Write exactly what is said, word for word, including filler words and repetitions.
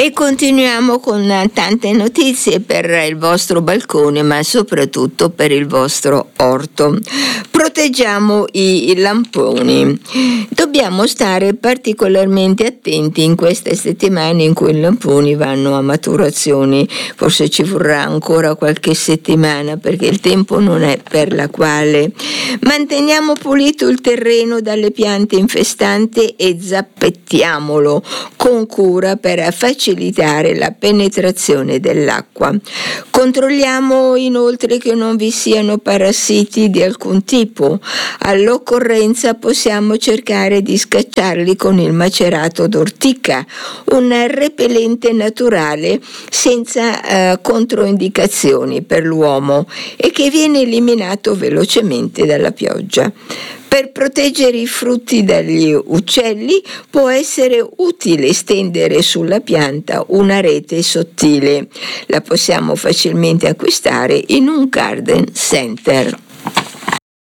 E continuiamo con tante notizie per il vostro balcone, ma soprattutto per il vostro orto. Proteggiamo i lamponi. Dobbiamo stare particolarmente attenti in queste settimane in cui i lamponi vanno a maturazione. Forse ci vorrà ancora qualche settimana perché il tempo non è per la quale. Manteniamo pulito il terreno dalle piante infestanti e zappettiamolo con cura per facilitare la penetrazione dell'acqua. Controlliamo inoltre che non vi siano parassiti di alcun tipo. All'occorrenza possiamo cercare di scacciarli con il macerato d'ortica, un repellente naturale senza eh, controindicazioni per l'uomo e che viene eliminato velocemente dalla pioggia. Per proteggere i frutti dagli uccelli può essere utile stendere sulla pianta una rete sottile. La possiamo facilmente acquistare in un garden center.